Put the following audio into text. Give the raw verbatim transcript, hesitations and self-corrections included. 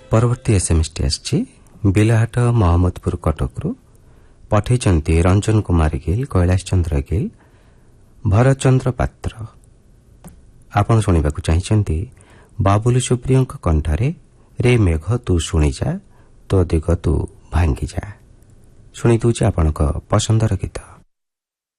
परवर्ती SMS T आछि बिलाहाट महमदपुर कटकरू पठेइचंती रंजन कुमार गिल, कैलाश चंद्र गिल, भरत चंद्र पात्र। आपण शुणिबाकु चाहिचंती बाबुल सुप्रियों कंठरे रे मेघ तू शुणी जा तो दिग तू भांगी जा। शुणी दूचे आपणक पसंदर गीत।